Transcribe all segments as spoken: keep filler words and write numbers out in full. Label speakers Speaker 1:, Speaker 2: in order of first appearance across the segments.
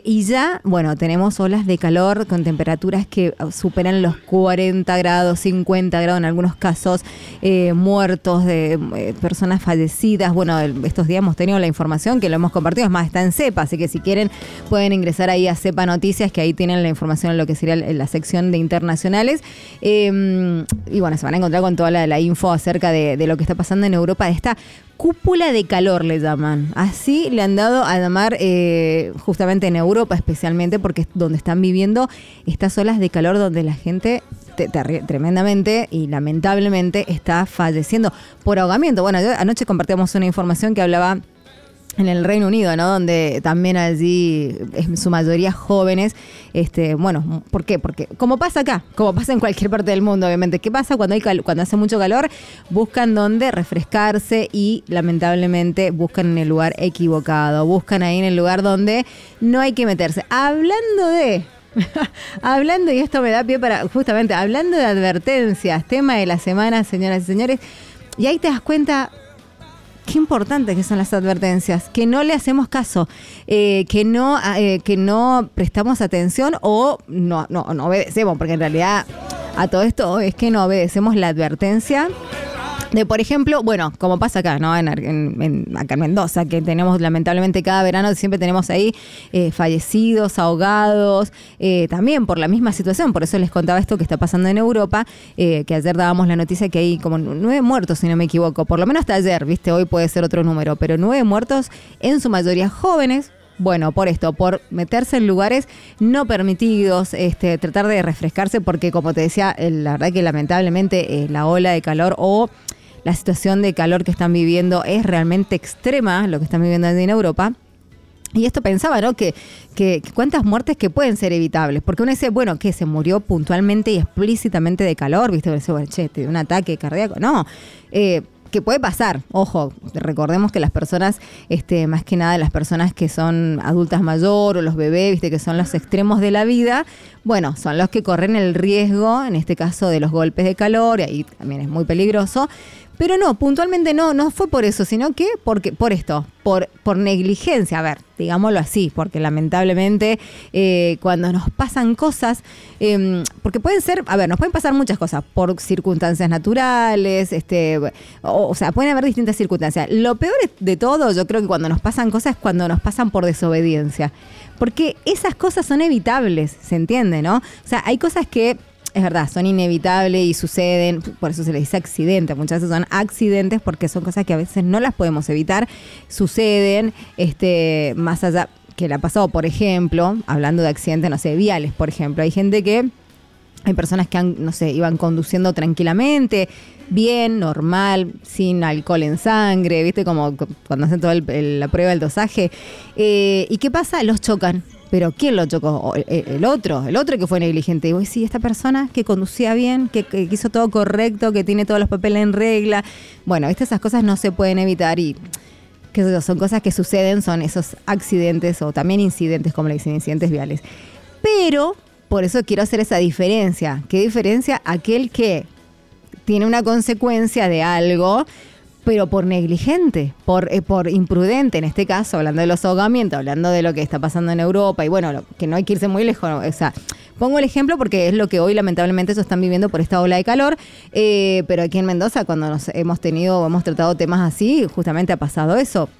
Speaker 1: y ya, bueno, tenemos olas de calor con temperaturas que superan los cuarenta grados, cincuenta grados en algunos casos, eh, muertos, de eh, personas fallecidas. Bueno, el, estos días hemos tenido la información que lo hemos compartido, es más, está en CEPA, así que si quieren pueden ingresar ahí a CEPA Noticias, que ahí tienen la información en lo que sería la sección de internacionales. Eh, y bueno, se van a encontrar con toda la, la info acerca de, de lo que está pasando en Europa, de esta cúpula de calor le llaman. Así le han dado a llamar eh, justamente en Europa especialmente, porque es donde están viviendo estas olas de calor donde la gente te, te, tremendamente y lamentablemente está falleciendo por ahogamiento. Bueno, yo, anoche compartíamos una información que hablaba en el Reino Unido, ¿no? Donde también allí, en su mayoría jóvenes, este, bueno, ¿por qué? Porque como pasa acá, como pasa en cualquier parte del mundo, obviamente. ¿Qué pasa cuando hay cal- cuando hace mucho calor? Buscan dónde refrescarse y lamentablemente buscan en el lugar equivocado, buscan ahí en el lugar donde no hay que meterse. Hablando de... hablando, y esto me da pie para, justamente, hablando de advertencias, tema de la semana, señoras y señores, y ahí te das cuenta... Qué importante que son las advertencias, que no le hacemos caso, eh, que no eh, que no prestamos atención o no, no, no obedecemos, porque en realidad a todo esto es que no obedecemos la advertencia de, por ejemplo, bueno, como pasa acá, ¿no? En, en, en, acá en Mendoza, que tenemos lamentablemente cada verano, siempre tenemos ahí eh, fallecidos, ahogados, eh, también por la misma situación. Por eso les contaba esto que está pasando en Europa, eh, que ayer dábamos la noticia que hay como nueve muertos, si no me equivoco, por lo menos hasta ayer, ¿viste? Hoy puede ser otro número, pero nueve muertos, en su mayoría jóvenes. Bueno, por esto, por meterse en lugares no permitidos, este, tratar de refrescarse, porque como te decía, la verdad que lamentablemente eh, la ola de calor o la situación de calor que están viviendo es realmente extrema, lo que están viviendo allí en Europa. Y esto pensaba, ¿no? Que, que, que cuántas muertes que pueden ser evitables. Porque uno dice, bueno, que se murió puntualmente y explícitamente de calor, ¿viste? Uno dice, bueno, che, un ataque cardíaco. No, eh, que puede pasar. Ojo, recordemos que las personas, este, más que nada las personas que son adultas mayor o los bebés, ¿viste? Que son los extremos de la vida, bueno, son los que corren el riesgo, en este caso, de los golpes de calor, y ahí también es muy peligroso. Pero no, puntualmente no, no fue por eso, sino que porque, por esto, por, por negligencia, a ver, digámoslo así, porque lamentablemente eh, cuando nos pasan cosas, eh, porque pueden ser, a ver, nos pueden pasar muchas cosas, por circunstancias naturales, este, o, o sea, pueden haber distintas circunstancias. Lo peor de todo, yo creo que cuando nos pasan cosas es cuando nos pasan por desobediencia, porque esas cosas son evitables, ¿se entiende, no? O sea, hay cosas que... Es verdad, son inevitables y suceden, por eso se les dice accidentes, muchas veces son accidentes porque son cosas que a veces no las podemos evitar, suceden, este, más allá que le ha pasado, por ejemplo, hablando de accidentes, no sé, viales, por ejemplo, hay gente que, hay personas que han, no sé, iban conduciendo tranquilamente, bien, normal, sin alcohol en sangre, ¿viste? Como cuando hacen toda el, el, la prueba del dosaje, eh, ¿y qué pasa? Los chocan. Pero ¿quién lo chocó? El otro, el otro que fue negligente. Y vos sí, esta persona que conducía bien, que, que hizo todo correcto, que tiene todos los papeles en regla. Bueno, ¿viste? Esas cosas no se pueden evitar y que son cosas que suceden, son esos accidentes o también incidentes, como le dicen, incidentes viales. Pero, por eso quiero hacer esa diferencia. ¿Qué diferencia? Aquel que tiene una consecuencia de algo, pero por negligente, por, eh, por imprudente, en este caso, hablando de los ahogamientos, hablando de lo que está pasando en Europa, y bueno, lo, que no hay que irse muy lejos, o sea, pongo el ejemplo porque es lo que hoy lamentablemente ellos están viviendo por esta ola de calor, eh, pero aquí en Mendoza, cuando nos hemos tenido, hemos tratado temas así, justamente ha pasado eso,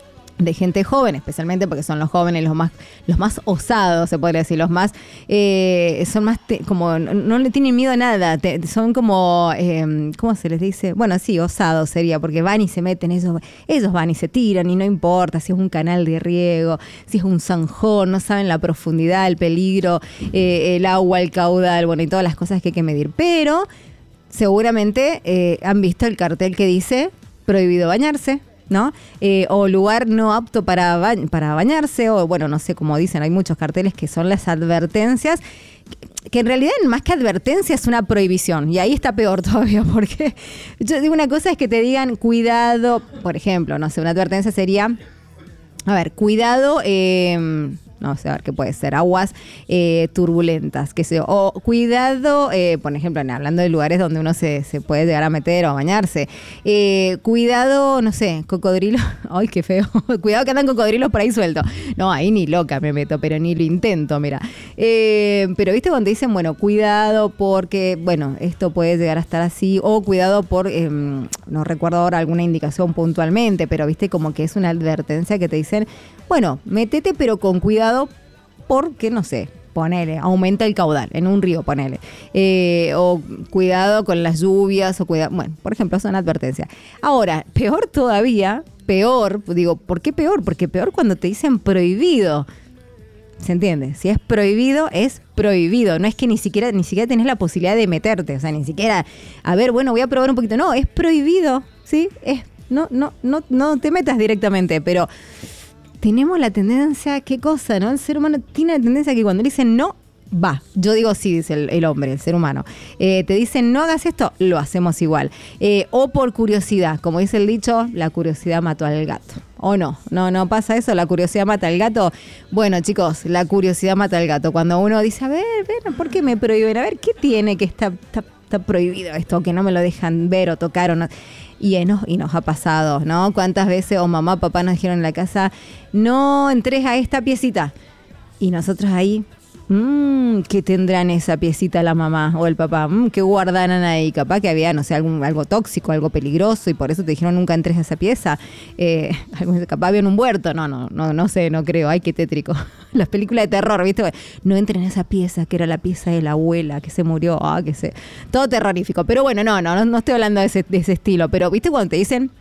Speaker 1: de gente joven, especialmente porque son los jóvenes los más los más osados, se podría decir, los más, eh, son más, te, como, no, no le tienen miedo a nada, te, son como, eh, ¿cómo se les dice? Bueno, sí, osados sería, porque van y se meten, ellos, ellos van y se tiran y no importa si es un canal de riego, si es un zanjón, no saben la profundidad, el peligro, eh, el agua, el caudal, bueno, y todas las cosas que hay que medir, pero seguramente eh, han visto el cartel que dice prohibido bañarse, ¿no? Eh, o lugar no apto para, ba- para bañarse, o bueno, no sé cómo dicen, hay muchos carteles que son las advertencias, que, que en realidad más que advertencia es una prohibición, y ahí está peor todavía, porque yo digo, una cosa es que te digan cuidado, por ejemplo, no sé, una advertencia sería, a ver, cuidado, eh, no sé, a ver qué puede ser, aguas eh, turbulentas, qué sé yo, o cuidado, eh, por ejemplo, hablando de lugares donde uno se, se puede llegar a meter o a bañarse, eh, cuidado, no sé, cocodrilo, ay, qué feo, cuidado que andan cocodrilos por ahí sueltos, no, ahí ni loca me meto, pero ni lo intento, mira, eh, pero viste cuando dicen, bueno, cuidado porque, bueno, esto puede llegar a estar así, o cuidado por, eh, no recuerdo ahora alguna indicación puntualmente, pero viste como que es una advertencia que te dicen, bueno, métete pero con cuidado porque, no sé, ponele, aumenta el caudal en un río, ponele. Eh, o cuidado con las lluvias, o cuidado, bueno, por ejemplo, son advertencias. Ahora, peor todavía, peor, digo, ¿por qué peor? Porque peor cuando te dicen prohibido. ¿Se entiende? Si es prohibido, es prohibido. No es que ni siquiera, ni siquiera tenés la posibilidad de meterte. O sea, ni siquiera, a ver, bueno, voy a probar un poquito. No, es prohibido, ¿sí? Es, no, no, no, no te metas directamente, pero tenemos la tendencia, ¿qué cosa, no? El ser humano tiene la tendencia que cuando le dicen no, va. Yo digo sí, dice el, el hombre, el ser humano. Eh, te dicen no hagas esto, lo hacemos igual. Eh, o por curiosidad, como dice el dicho, la curiosidad mató al gato. ¿O no? No, no pasa eso, la curiosidad mata al gato. Bueno, chicos, la curiosidad mata al gato. Cuando uno dice, a ver, ver, ¿por qué me prohíben? A ver, ¿qué tiene que está, está, está prohibido esto? Que no me lo dejan ver o tocar o no. Y, eh, nos, y nos ha pasado, ¿no? ¿Cuántas veces o mamá, papá nos dijeron en la casa, no entres a esta piecita? Y nosotros ahí, mmm, ¿qué tendrán esa piecita la mamá o el papá? Mmm, ¿qué guardarán ahí? Capaz que había, no sé, algún, algo tóxico, algo peligroso y por eso te dijeron nunca entres a esa pieza. Eh, capaz había en un huerto. No, no, no, no sé, no creo. Ay, qué tétrico. Las películas de terror, ¿viste? No entren en esa pieza, que era la pieza de la abuela, que se murió. Ah, que se... Todo terrorífico. Pero bueno, no, no, no estoy hablando de ese, de ese estilo. Pero, ¿viste cuando te dicen,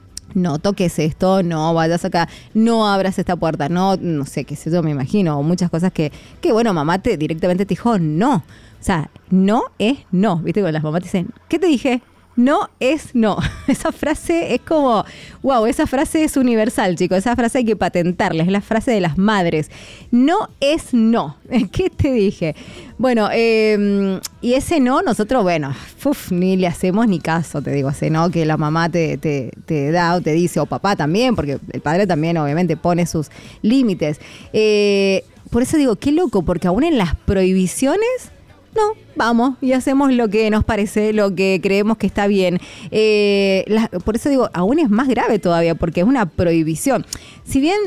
Speaker 1: no toques esto, no vayas acá, no abras esta puerta, no, no sé, qué sé yo, me imagino, o muchas cosas que, que bueno, mamá te directamente te dijo no. O sea, no es no, ¿viste? Cuando las mamás te dicen, ¿qué te dije? No es no. Esa frase es como, wow, esa frase es universal, chicos. Esa frase hay que patentarla, es la frase de las madres. No es no. ¿Qué te dije? Bueno, eh, y ese no, nosotros, bueno, uf, ni le hacemos ni caso, te digo, ese no que la mamá te, te, te da o te dice, o papá también, porque el padre también obviamente pone sus límites. Eh, por eso digo, qué loco, porque aún en las prohibiciones, no, vamos y hacemos lo que nos parece, lo que creemos que está bien. Eh, la, por eso digo, aún es más grave todavía, porque es una prohibición. Si bien,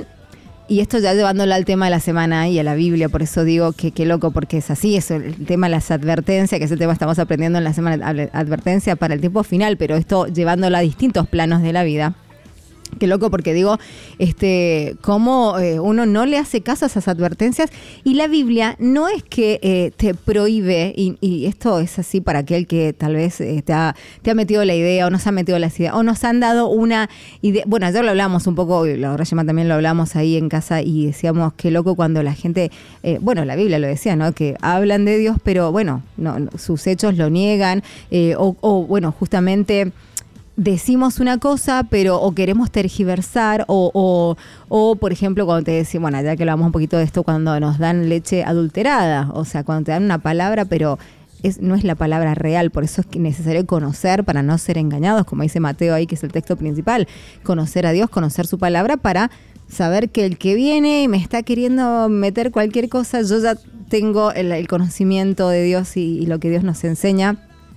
Speaker 1: y esto ya llevándolo al tema de la semana y a la Biblia, por eso digo que qué loco, porque es así, es el tema de las advertencias, que ese tema estamos aprendiendo en la semana, advertencia para el tiempo final, pero esto llevándolo a distintos planos de la vida. Qué loco, porque digo, este, cómo eh, uno no le hace caso a esas advertencias, y la Biblia no es que eh, te prohíbe, y, y esto es así para aquel que tal vez eh, te, ha, te ha metido la idea, o nos ha metido las ideas, o nos han dado una idea. Bueno, ayer lo hablamos un poco, la Rayama también lo hablamos ahí en casa, y decíamos qué loco cuando la gente, eh, bueno, la Biblia lo decía, ¿no? Que hablan de Dios, pero bueno, no, no, sus hechos lo niegan, eh, o, o bueno, justamente decimos una cosa, pero o queremos tergiversar, o, o, o por ejemplo, cuando te decimos, bueno, ya que hablamos un poquito de esto, cuando nos dan leche adulterada, o sea, cuando te dan una palabra, pero es, no es la palabra real, por eso es necesario conocer para no ser engañados, como dice Mateo ahí, que es el texto principal, conocer a Dios, conocer su palabra para saber que el que viene y me está queriendo meter cualquier cosa, yo ya tengo el, el conocimiento de Dios y, y lo que Dios nos enseña.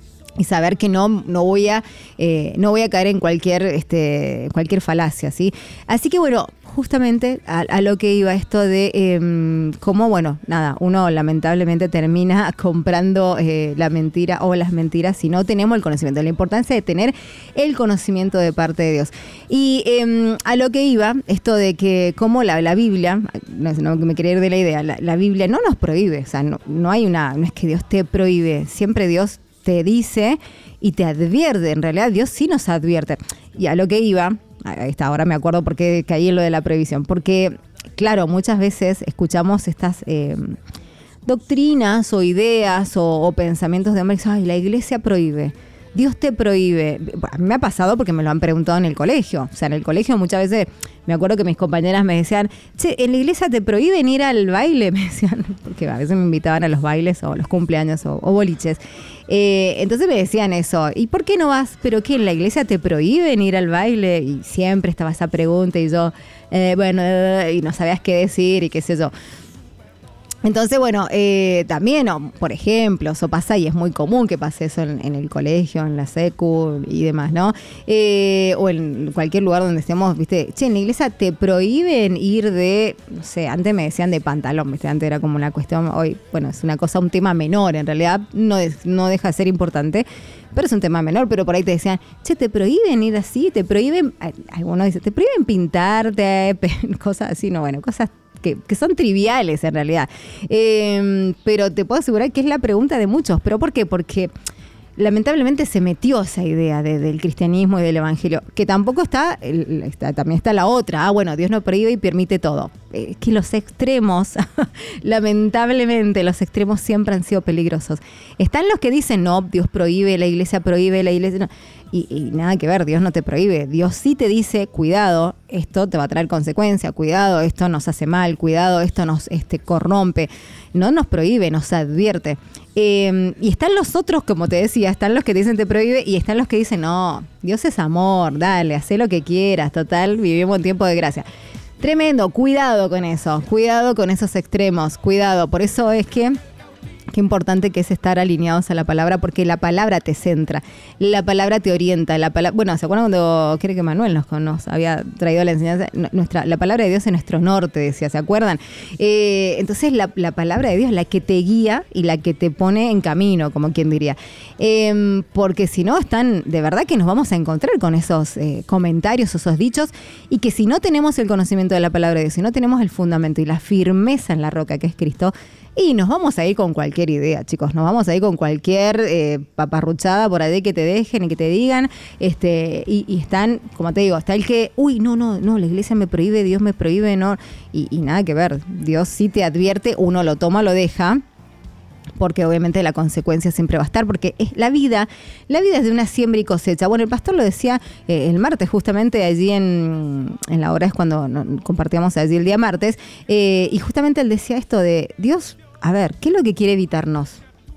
Speaker 1: Y saber que no, no voy a eh, no voy a caer en cualquier este cualquier falacia, ¿sí? Así que bueno, justamente a, a lo que iba esto de eh, cómo, bueno, nada, uno lamentablemente termina comprando eh, la mentira o las mentiras si no tenemos el conocimiento. La importancia de tener el conocimiento de parte de Dios. Y eh, a lo que iba, esto de que como la, la Biblia, no, no me quería ir de la idea, la, la Biblia no nos prohíbe, o sea, no, no hay una, no es que Dios te prohíbe, siempre Dios te dice y te advierte. En realidad Dios sí nos advierte. Y a lo que iba, ahí está, ahora me acuerdo por qué caí en lo de la prohibición, porque claro, muchas veces escuchamos estas eh, doctrinas o ideas o, o pensamientos de hombres, ay, la iglesia prohíbe, Dios te prohíbe. A mí me ha pasado porque me lo han preguntado en el colegio. O sea, en el colegio muchas veces me acuerdo que mis compañeras me decían, che, ¿en la iglesia te prohíben ir al baile? Me decían, porque a veces me invitaban a los bailes o los cumpleaños o, o boliches. Eh, entonces me decían eso, ¿y por qué no vas? ¿Pero qué, en la iglesia te prohíben ir al baile? Y siempre estaba esa pregunta y yo, eh, bueno, eh, y no sabías qué decir y qué sé yo. Entonces, bueno, eh, también, o, por ejemplo, eso pasa y es muy común que pase eso en, en el colegio, en la secu y demás, ¿no? Eh, o en cualquier lugar donde estemos, viste, che, en la iglesia te prohíben ir de, no sé, antes me decían de pantalón, viste, antes era como una cuestión, hoy, bueno, es una cosa, un tema menor, en realidad no, es, no deja de ser importante, pero es un tema menor, pero por ahí te decían, che, te prohíben ir así, te prohíben, algunos dicen, te prohíben pintarte, cosas así, no, bueno, cosas Que, que son triviales en realidad. Eh, pero te puedo asegurar que es la pregunta de muchos. ¿Pero por qué? Porque lamentablemente se metió esa idea de, del cristianismo y del evangelio, que tampoco está, está, también está la otra. Ah, bueno, Dios no prohíbe y permite todo. Es que los extremos, lamentablemente los extremos siempre han sido peligrosos. Están los que dicen, no, Dios prohíbe, la iglesia prohíbe, la iglesia no. Y, y nada que ver, Dios no te prohíbe. Dios sí te dice, cuidado, esto te va a traer consecuencias, cuidado, esto nos hace mal, cuidado, esto nos este, corrompe. No nos prohíbe, nos advierte. Eh, y están los otros, como te decía, están los que te dicen te prohíbe y están los que dicen, no, Dios es amor, dale, haz lo que quieras, total, vivimos en tiempo de gracia. Tremendo, cuidado con eso, cuidado con esos extremos, cuidado. Por eso es que qué importante que es estar alineados a la palabra, porque la palabra te centra, la palabra te orienta, la palabra, bueno, ¿se acuerdan cuando creo que Manuel nos, nos había traído la enseñanza? Nuestra, la palabra de Dios es nuestro norte, decía, ¿se acuerdan? Eh, entonces la, la palabra de Dios es la que te guía y la que te pone en camino, como quien diría. Eh, porque si no, están, de verdad que nos vamos a encontrar con esos eh, comentarios, esos dichos, y que si no tenemos el conocimiento de la palabra de Dios, si no tenemos el fundamento y la firmeza en la roca que es Cristo, y nos vamos a ir con cualquier idea, chicos. Nos vamos a ir con cualquier eh, paparruchada por ahí que te dejen y que te digan. este y, y están, como te digo, está el que, uy, no, no, no, la iglesia me prohíbe, Dios me prohíbe, no. Y, y nada que ver. Dios sí te advierte, uno lo toma, lo deja, porque obviamente la consecuencia siempre va a estar, porque es la vida, la vida es de una siembra y cosecha. Bueno, el pastor lo decía eh, el martes, justamente allí en, en la hora es cuando no, compartíamos allí el día martes, eh, y justamente él decía esto de Dios, a ver, ¿qué es lo que quiere evitarnos?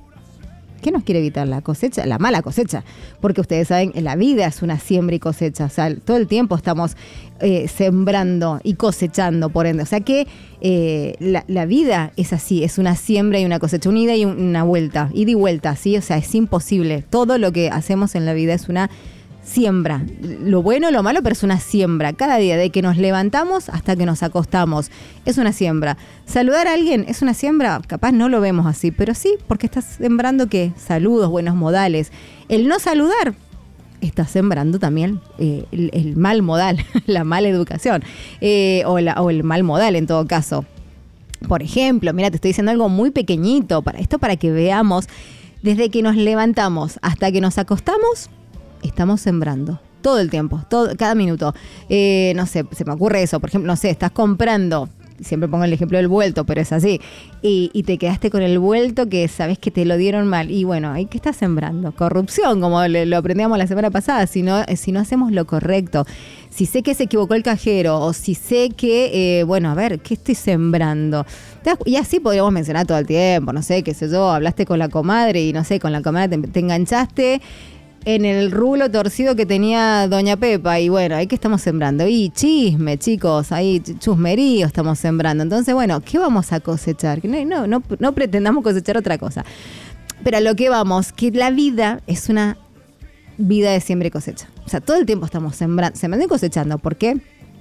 Speaker 1: ¿Qué nos quiere evitar? La cosecha, la mala cosecha. Porque ustedes saben, la vida es una siembra y cosecha. O sea, todo el tiempo estamos eh, sembrando y cosechando, por ende. O sea que eh, la, la vida es así, es una siembra y una cosecha, una ida y una vuelta, ida y vuelta, ¿sí? O sea, es imposible. Todo lo que hacemos en la vida es una siembra, lo bueno, lo malo, pero es una siembra. Cada día, de que nos levantamos hasta que nos acostamos, es una siembra. Saludar a alguien es una siembra, capaz no lo vemos así, pero sí, porque estás sembrando ¿qué? Saludos, buenos modales. El no saludar, estás sembrando también eh, el, el mal modal, la mala educación, eh, o, la, o el mal modal en todo caso. Por ejemplo, mira, te estoy diciendo algo muy pequeñito, para esto para que veamos, desde que nos levantamos hasta que nos acostamos, estamos sembrando todo el tiempo, todo, cada minuto. Eh, no sé, se me ocurre eso. Por ejemplo, no sé, estás comprando, siempre pongo el ejemplo del vuelto, pero es así, y, y te quedaste con el vuelto que sabes que te lo dieron mal. Y bueno, ¿ahí qué estás sembrando? Corrupción, como le, lo aprendíamos la semana pasada. Si no, si no hacemos lo correcto, si sé que se equivocó el cajero, o si sé que, eh, bueno, a ver, ¿qué estoy sembrando? Y así podríamos mencionar todo el tiempo, no sé, qué sé yo, hablaste con la comadre y no sé, con la comadre te, te enganchaste en el rulo torcido que tenía doña Pepa, y bueno, ahí que estamos sembrando, y chisme, chicos, ahí chusmerío estamos sembrando. Entonces, bueno, ¿qué vamos a cosechar? No, no, no, no pretendamos cosechar otra cosa, pero a lo que vamos, que la vida es una vida de siembra y cosecha. O sea, todo el tiempo estamos sembrando, sembrando y cosechando. ¿Por qué?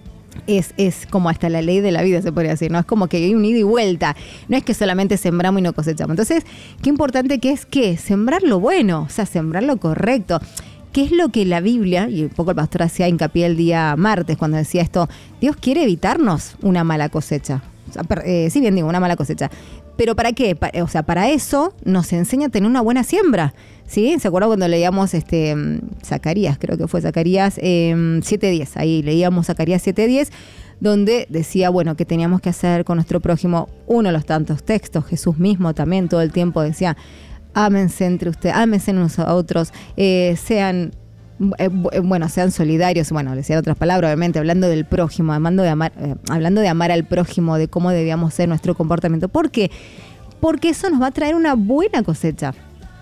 Speaker 1: Es, es como hasta la ley de la vida, se podría decir, ¿no? Es como que hay un ida y vuelta. No es que solamente sembramos y no cosechamos. Entonces, qué importante que es que sembrar lo bueno, o sea, sembrar lo correcto. ¿Qué es lo que la Biblia, y un poco el pastor hacía hincapié el día martes cuando decía esto, Dios quiere evitarnos una mala cosecha. O sea, eh, sí, bien digo, una mala cosecha. ¿Pero para qué? Pa- o sea, para eso nos enseña a tener una buena siembra. ¿Sí? ¿Se acuerdan cuando leíamos este Zacarías? Creo que fue Zacarías eh, siete diez. Ahí leíamos Zacarías siete diez, donde decía, bueno, que teníamos que hacer con nuestro prójimo, uno de los tantos textos. Jesús mismo también todo el tiempo decía, ámense entre ustedes, ámense unos a otros, eh, sean... Eh, bueno, sean solidarios, bueno, decía otras palabras, obviamente, hablando del prójimo, hablando de amar, eh, hablando de amar al prójimo, de cómo debíamos ser nuestro comportamiento. ¿Por qué? Porque eso nos va a traer una buena cosecha.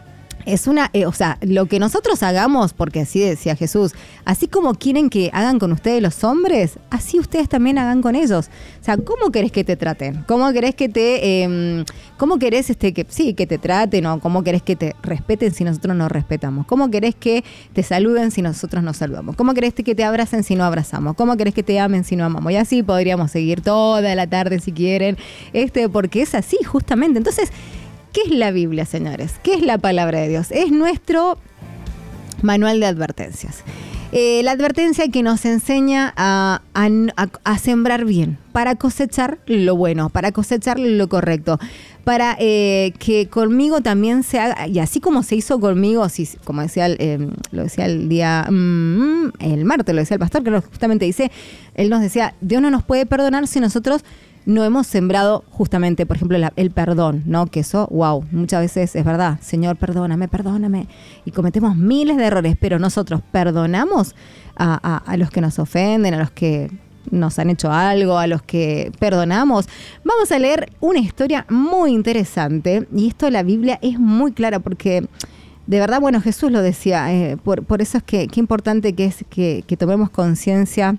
Speaker 1: Es una, eh, o sea, lo que nosotros hagamos, porque así decía Jesús, así como quieren que hagan con ustedes los hombres, así ustedes también hagan con ellos. O sea, ¿cómo querés que te traten? ¿Cómo querés que te, eh, cómo querés este que sí que te traten o cómo querés que te respeten si nosotros no respetamos? ¿Cómo querés que te saluden si nosotros no saludamos? ¿Cómo querés que te abracen si no abrazamos? ¿Cómo querés que te amen si no amamos? Y así podríamos seguir toda la tarde si quieren, este, porque es así justamente. Entonces, ¿qué es la Biblia, señores? ¿Qué es la palabra de Dios? Es nuestro manual de advertencias. Eh, la advertencia que nos enseña a, a, a sembrar bien, para cosechar lo bueno, para cosechar lo correcto, para eh, que conmigo también se haga, y así como se hizo conmigo, si, como decía, eh, lo decía el día, mmm, el martes, lo decía el pastor, que justamente dice, él nos decía, Dios no nos puede perdonar si nosotros no hemos sembrado justamente, por ejemplo, la, el perdón, ¿no? Que eso, wow, muchas veces es verdad. Señor, perdóname, perdóname. Y cometemos miles de errores, pero nosotros perdonamos a, a, a los que nos ofenden, a los que nos han hecho algo, a los que perdonamos. Vamos a leer una historia muy interesante. Y esto de la Biblia es muy clara porque, de verdad, bueno, Jesús lo decía. Eh, por, por eso es que qué importante que es que, que tomemos conciencia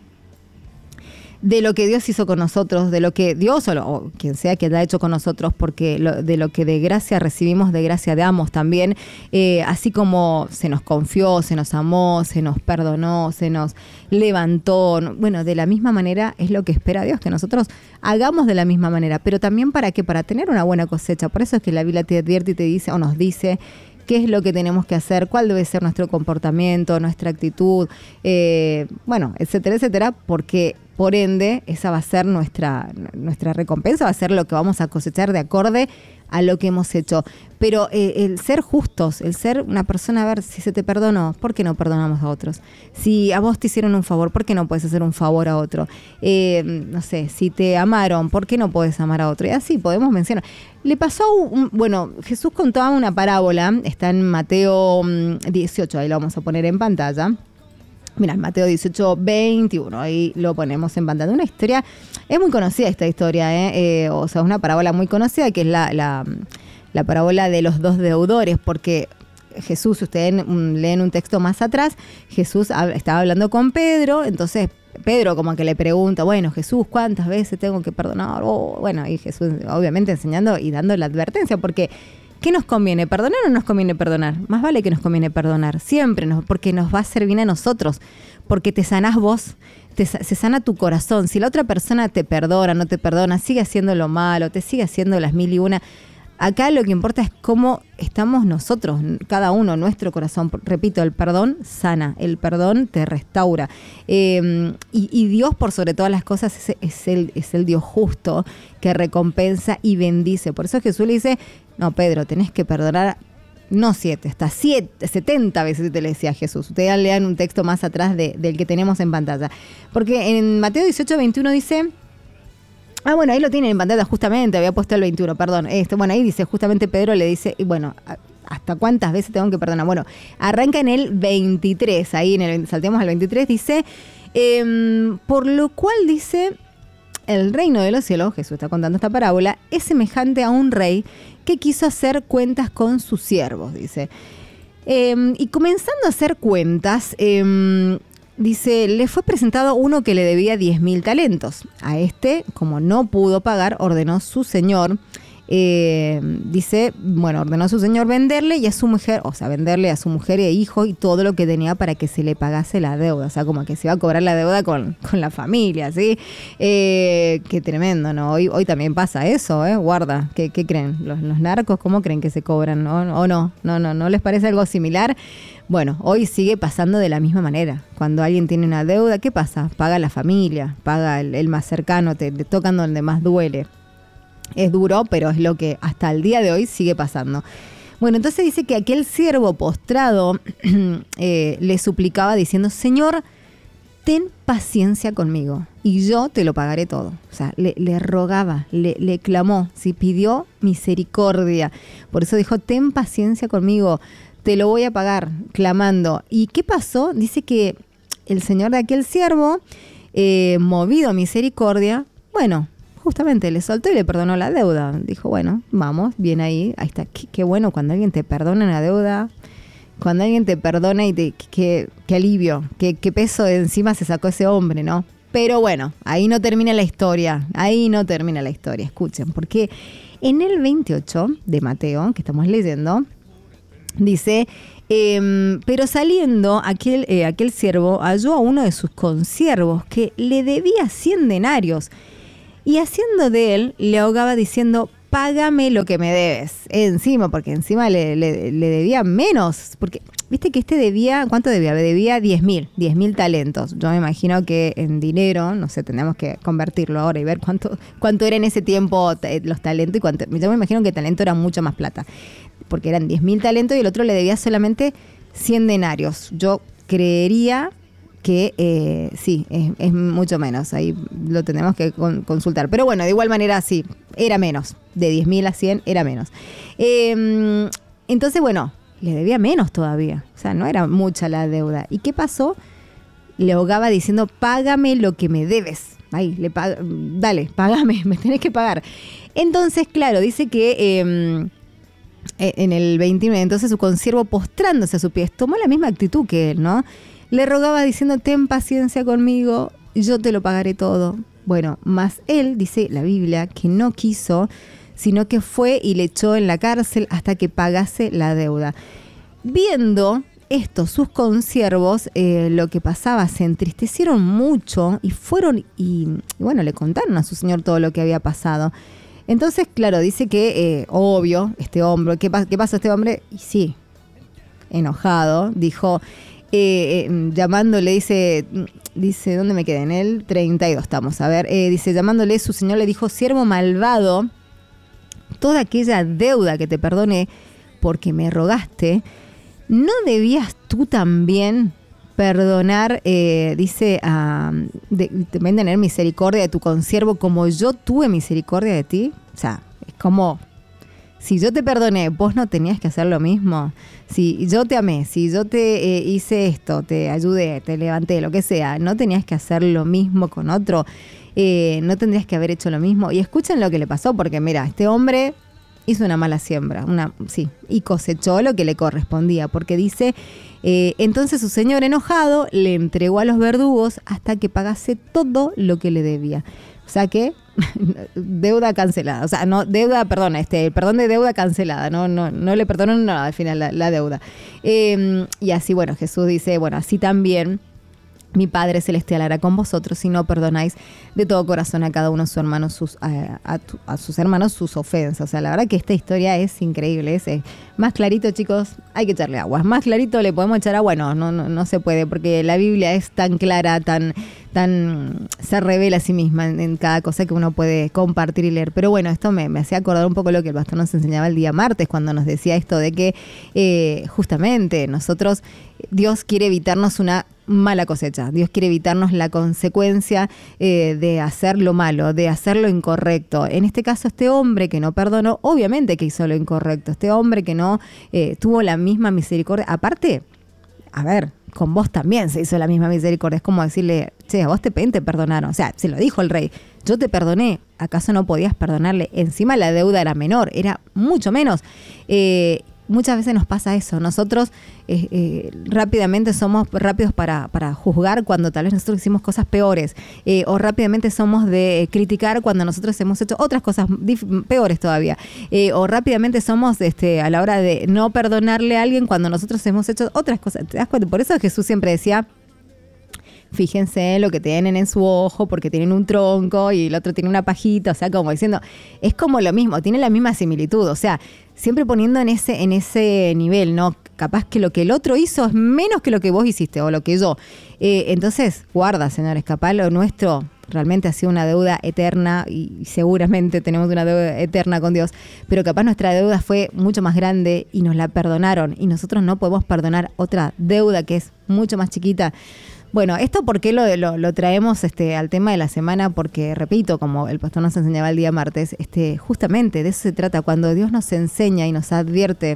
Speaker 1: de lo que Dios hizo con nosotros, de lo que Dios o, lo, o quien sea que lo ha hecho con nosotros, porque lo, de lo que de gracia recibimos, de gracia damos también, eh, así como se nos confió, se nos amó, se nos perdonó, se nos levantó, bueno, de la misma manera es lo que espera Dios, que nosotros hagamos de la misma manera, pero también para qué, para tener una buena cosecha. Por eso es que la Biblia te advierte y te dice, o nos dice, qué es lo que tenemos que hacer, cuál debe ser nuestro comportamiento, nuestra actitud, eh, bueno, etcétera, etcétera, porque por ende esa va a ser nuestra, nuestra recompensa, va a ser lo que vamos a cosechar de acorde a lo que hemos hecho. Pero eh, el ser justos, el ser una persona, a ver, si se te perdonó, ¿por qué no perdonamos a otros? Si a vos te hicieron un favor, ¿por qué no puedes hacer un favor a otro? Eh, no sé, si te amaron, ¿por qué no puedes amar a otro? Y así podemos mencionar. Le pasó, un, bueno, Jesús contaba una parábola, está en Mateo dieciocho, ahí lo vamos a poner en pantalla. Mira, Mateo dieciocho, veintiuno, ahí lo ponemos en pantalla. Una historia, es muy conocida esta historia, ¿eh? Eh, o sea, una parábola muy conocida que es la, la, la parábola de los dos deudores, porque Jesús, si ustedes leen un texto más atrás, Jesús estaba hablando con Pedro, entonces Pedro como que le pregunta, bueno, Jesús, ¿cuántas veces tengo que perdonar? Oh, bueno, y Jesús obviamente enseñando y dando la advertencia, porque ¿qué nos conviene? ¿Perdonar o no nos conviene perdonar? Más vale que nos conviene perdonar, siempre, nos, porque nos va a hacer bien a nosotros, porque te sanás vos, te, se sana tu corazón. Si la otra persona te perdona, no te perdona, sigue haciendo lo malo, te sigue haciendo las mil y una. Acá lo que importa es cómo estamos nosotros, cada uno, nuestro corazón. Repito, el perdón sana, el perdón te restaura. Eh, y, y Dios, por sobre todas las cosas, es, es, el, es el Dios justo que recompensa y bendice. Por eso Jesús le dice, no, Pedro, tenés que perdonar, no siete, hasta siete, setenta veces te le decía Jesús. Ustedes lean un texto más atrás de, del que tenemos en pantalla. Porque en Mateo dieciocho, veintiuno dice... Ah, bueno, ahí lo tienen en pantalla justamente, había puesto el veintiuno, perdón. Este, bueno, ahí dice, justamente Pedro le dice, y bueno, ¿hasta cuántas veces tengo que perdonar? Bueno, arranca en el veintitrés, ahí en el, saltemos al veintitrés, dice, eh, por lo cual dice, el reino de los cielos, Jesús está contando esta parábola, es semejante a un rey que quiso hacer cuentas con sus siervos, dice. Eh, y comenzando a hacer cuentas, eh, dice, le fue presentado uno que le debía diez mil talentos. A este, como no pudo pagar, ordenó su señor, eh, dice, bueno, ordenó a su señor venderle y a su mujer, o sea, venderle a su mujer e hijo y todo lo que tenía para que se le pagase la deuda. O sea, como que se iba a cobrar la deuda con, con la familia, ¿sí? Eh, qué tremendo, ¿no? Hoy, hoy también pasa eso, ¿eh? Guarda, ¿qué, qué creen? ¿Los, los narcos cómo creen que se cobran? ¿O, o no? No, no, ¿no les parece algo similar? Bueno, hoy sigue pasando de la misma manera. Cuando alguien tiene una deuda, ¿qué pasa? Paga la familia, paga el, el más cercano, te, te tocan donde más duele. Es duro, pero es lo que hasta el día de hoy sigue pasando. Bueno, entonces dice que aquel siervo postrado eh, le suplicaba diciendo, Señor, ten paciencia conmigo y yo te lo pagaré todo. O sea, le, le rogaba, le, le clamó, ¿sí? Pidió misericordia. Por eso dijo, ten paciencia conmigo, te lo voy a pagar, clamando. ¿Y qué pasó? Dice que el señor de aquel siervo, eh, movido a misericordia, bueno, justamente le soltó y le perdonó la deuda. Dijo, bueno, vamos, bien ahí, ahí está. Qué, qué bueno cuando alguien te perdona una deuda, cuando alguien te perdona y te, qué, qué alivio, qué, qué peso de encima se sacó ese hombre, ¿no? Pero bueno, ahí no termina la historia, ahí no termina la historia, escuchen, porque en el veintiocho de Mateo, que estamos leyendo, dice, eh, pero saliendo aquel, eh, aquel siervo halló a uno de sus consiervos que le debía cien denarios y haciendo de él le ahogaba diciendo, págame lo que me debes. Encima, porque encima le, le, le debía menos, porque viste que este debía, ¿cuánto debía? Debía diez mil, diez mil talentos. Yo me imagino que en dinero, no sé, tendríamos que convertirlo ahora y ver cuánto, cuánto era en ese tiempo los talentos y cuánto. Yo me imagino que el talento era mucho más plata, porque eran diez mil talentos y el otro le debía solamente cien denarios. Yo creería que eh, sí, es, es mucho menos, ahí lo tenemos que con, consultar. Pero bueno, de igual manera sí, era menos, de diez mil a cien era menos. Eh, entonces, bueno, le debía menos todavía, o sea, no era mucha la deuda. ¿Y qué pasó? Le ahogaba diciendo, págame lo que me debes. Ahí, le pag- dale, págame, me tenés que pagar. Entonces, claro, dice que eh, en el veintinueve, entonces su consiervo postrándose a sus pies, tomó la misma actitud que él, ¿no? Le rogaba diciendo, ten paciencia conmigo, yo te lo pagaré todo. Bueno, más él, dice la Biblia, que no quiso, sino que fue y le echó en la cárcel hasta que pagase la deuda. Viendo esto, sus consiervos, eh, lo que pasaba, se entristecieron mucho y fueron y, y bueno, le contaron a su señor todo lo que había pasado. Entonces, claro, dice que, eh, obvio, este hombre, ¿qué, ¿qué pasó este hombre? Y sí, enojado, dijo... Eh, eh, llamándole, dice, dice, ¿dónde me quedé? En el treinta y dos estamos, a ver, eh, dice, llamándole, su señor le dijo, siervo malvado, toda aquella deuda que te perdoné porque me rogaste, ¿no debías tú también perdonar, eh, dice, a, de, también tener misericordia de tu consiervo como yo tuve misericordia de ti? O sea, es como... Si yo te perdoné, vos no tenías que hacer lo mismo. Si yo te amé, si yo te eh, hice esto, te ayudé, te levanté, lo que sea, no tenías que hacer lo mismo con otro. Eh, no tendrías que haber hecho lo mismo. Y escuchen lo que le pasó, porque mira, este hombre hizo una mala siembra, una, sí, y cosechó lo que le correspondía, porque dice, eh, entonces su señor enojado le entregó a los verdugos hasta que pagase todo lo que le debía. O sea que deuda cancelada, o sea, no, deuda, perdón, este, perdón de deuda cancelada, no, no, no le perdonaron nada al final la, la deuda. Eh, y así, bueno, Jesús dice, bueno, así también mi Padre Celestial hará con vosotros si no perdonáis de todo corazón a cada uno de sus hermanos sus, a, a, a sus hermanos sus ofensas. O sea, la verdad que esta historia es increíble. Es, es más clarito, chicos, hay que echarle agua. Más clarito le podemos echar agua, no, no, no, no se puede, porque la Biblia es tan clara, tan, tan se revela a sí misma en, en cada cosa que uno puede compartir y leer. Pero bueno, esto me, me hacía acordar un poco lo que el pastor nos enseñaba el día martes, cuando nos decía esto de que eh, justamente nosotros, Dios quiere evitarnos una mala cosecha. Dios quiere evitarnos la consecuencia eh, de hacer lo malo, de hacer lo incorrecto. En este caso, este hombre que no perdonó, obviamente que hizo lo incorrecto. Este hombre que no eh, tuvo la misma misericordia. Aparte, a ver, con vos también se hizo la misma misericordia. Es como decirle, che, a vos te, te perdonaron. O sea, se lo dijo el rey. Yo te perdoné. ¿Acaso no podías perdonarle? Encima la deuda era menor, era mucho menos. Eh, Muchas veces nos pasa eso. Nosotros eh, eh, rápidamente somos rápidos para, para juzgar cuando tal vez nosotros hicimos cosas peores. Eh, o rápidamente somos de criticar cuando nosotros hemos hecho otras cosas dif- peores todavía. Eh, o rápidamente somos este, a la hora de no perdonarle a alguien cuando nosotros hemos hecho otras cosas. ¿Te das cuenta? Por eso Jesús siempre decía, fíjense en lo que tienen en su ojo, porque tienen un tronco y el otro tiene una pajita, o sea, como diciendo, es como lo mismo, tiene la misma similitud, o sea, siempre poniendo en ese, en ese nivel, ¿no? Capaz que lo que el otro hizo es menos que lo que vos hiciste o lo que yo. Eh, entonces, guarda, señores, capaz lo nuestro realmente ha sido una deuda eterna y seguramente tenemos una deuda eterna con Dios, pero capaz nuestra deuda fue mucho más grande y nos la perdonaron y nosotros no podemos perdonar otra deuda que es mucho más chiquita. Bueno, esto por qué lo, lo, lo traemos este, al tema de la semana, porque repito, como el pastor nos enseñaba el día martes, este, justamente de eso se trata, cuando Dios nos enseña y nos advierte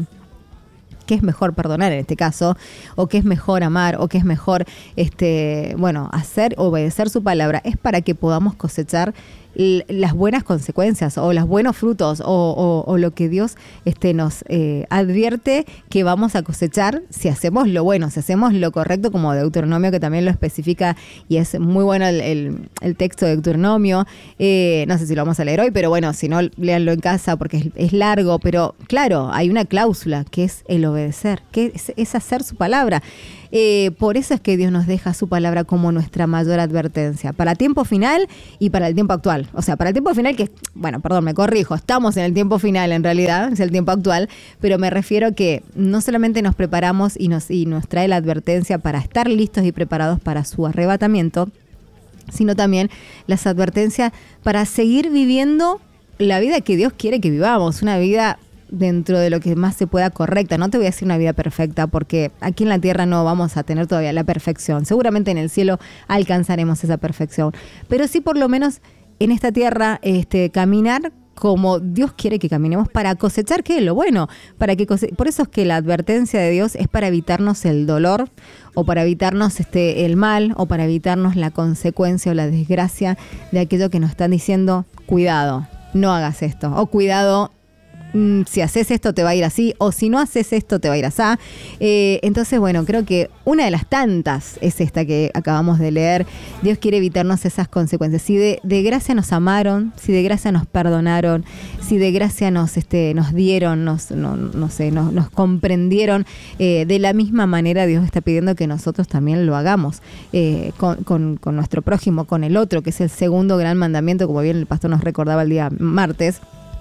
Speaker 1: qué es mejor perdonar en este caso, o qué es mejor amar, o qué es mejor este, bueno, hacer, obedecer su palabra, es para que podamos cosechar l- las buenas consecuencias o los buenos frutos o, o, o lo que Dios este, nos eh, advierte que vamos a cosechar si hacemos lo bueno, si hacemos lo correcto, como Deuteronomio, que también lo especifica, y es muy bueno el, el, el texto de Deuteronomio. Eh, no sé si lo vamos a leer hoy, pero bueno, si no, léanlo en casa porque es, es largo, pero claro, hay una cláusula que es el obedecer, que es, es hacer su palabra. Eh, por eso es que Dios nos deja su palabra como nuestra mayor advertencia, para tiempo final y para el tiempo actual. O sea, para el tiempo final, que, bueno, perdón, me corrijo, estamos en el tiempo final en realidad, es el tiempo actual, pero me refiero que no solamente nos preparamos y nos, y nos trae la advertencia para estar listos y preparados para su arrebatamiento, sino también las advertencias para seguir viviendo la vida que Dios quiere que vivamos, una vida dentro de lo que más se pueda correcta. No te voy a decir una vida perfecta porque aquí en la tierra no vamos a tener todavía la perfección. Seguramente en el cielo alcanzaremos esa perfección, pero sí por lo menos en esta tierra este, caminar como Dios quiere que caminemos para cosechar, ¿qué es lo bueno? Para que cose- Por eso es que la advertencia de Dios es para evitarnos el dolor o para evitarnos este, el mal o para evitarnos la consecuencia o la desgracia de aquello que nos están diciendo, cuidado, no hagas esto, o cuidado, si haces esto te va a ir así, o si no haces esto te va a ir así. Eh, entonces, bueno, creo que una de las tantas es esta que acabamos de leer. Dios quiere evitarnos esas consecuencias. Si de, de gracia nos amaron, si de gracia nos perdonaron, si de gracia nos, este, nos dieron, nos, no, no sé, nos, nos comprendieron, eh, de la misma manera Dios está pidiendo que nosotros también lo hagamos eh, con, con, con nuestro prójimo, con el otro, que es el segundo gran mandamiento, como bien el pastor nos recordaba el día martes.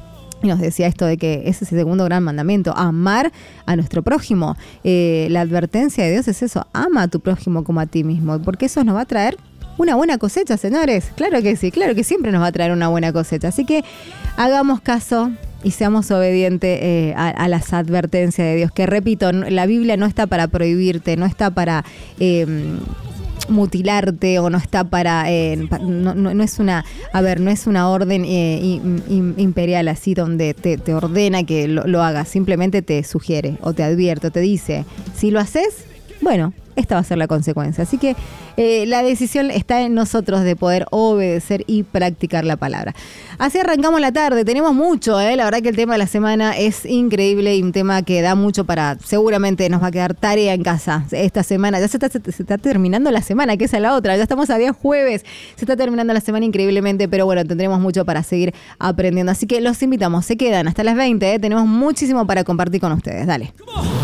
Speaker 1: Y nos decía esto de que ese es el segundo gran mandamiento, amar a nuestro prójimo. Eh, la advertencia de Dios es eso, ama a tu prójimo como a ti mismo, porque eso nos va a traer una buena cosecha, señores. Claro que sí, claro que siempre nos va a traer una buena cosecha. Así que hagamos caso y seamos obedientes eh, a, a las advertencias de Dios, que repito, la Biblia no está para prohibirte, no está para Eh, mutilarte o no está para eh, no, no, no es una a ver no es una orden eh, in, in, imperial así donde te, te ordena que lo, lo hagas, simplemente te sugiere o te advierte o te dice si lo haces, bueno, esta va a ser la consecuencia. Así que eh, la decisión está en nosotros de poder obedecer y practicar la palabra. Así arrancamos la tarde. Tenemos mucho, ¿eh? La verdad que el tema de la semana es increíble y un tema que da mucho para... Seguramente nos va a quedar tarea en casa esta semana. Ya se está, se, se está terminando la semana, que esa es la otra. Ya estamos a día jueves. Se está terminando la semana increíblemente, pero bueno, tendremos mucho para seguir aprendiendo. Así que los invitamos. Se quedan hasta las veinte, ¿eh? Tenemos muchísimo para compartir con ustedes. Dale.